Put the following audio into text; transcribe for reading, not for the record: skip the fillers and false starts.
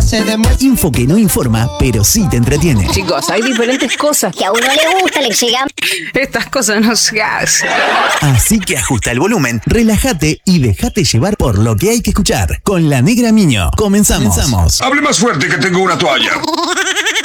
se demuestra. Info que no informa, pero sí te entretiene. Chicos, hay diferentes cosas Que a uno le gusta, le llega. Estas cosas no se hacen. Así que ajusta el volumen, relájate y déjate llevar por lo que hay que escuchar. Con La Negra Miño. Comenzamos. Hable más fuerte que tengo una toalla.